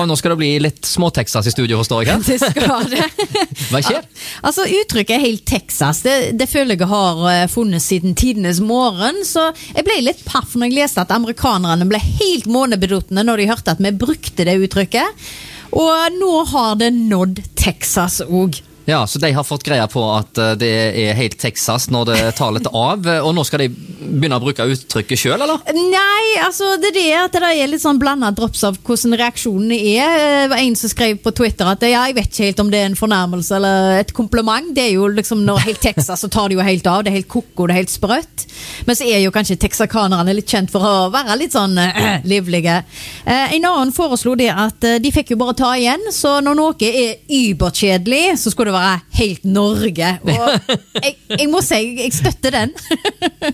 nå skal det bli litt små-Texas i studio hos deg her. Det skal det. Hva skjer? Altså, uttrykket er helt Texas. Det føler jeg har funnet siden tidenes morgen, så jeg ble litt paff når jeg leste at amerikanerne ble helt månebeduttende når de hørte at vi brukte det uttrykket. Og nå har det nådd Texas også. Ja, så de har fått greia på at det er helt Texas når det tar litt av, og nå skal de begynne å bruke uttrykket selv, eller? Nei, altså det er det at det er litt sånn blandet drops av hvordan reaksjonene er. Det var en som skrev på Twitter at ja, jeg vet ikke helt om det er en fornærmelse eller et kompliment. Det er jo liksom når helt Texas så tar det jo helt av, det er helt koko, det er helt sprøtt. Men så er jo kanskje texakanerne litt kjent for å være litt sånn livlige. En annen foreslo det at de fikk jo bare ta igjen, så når noe er überkjedelig, så skulle det være helt Norge. Og jeg må si, jeg støtter den.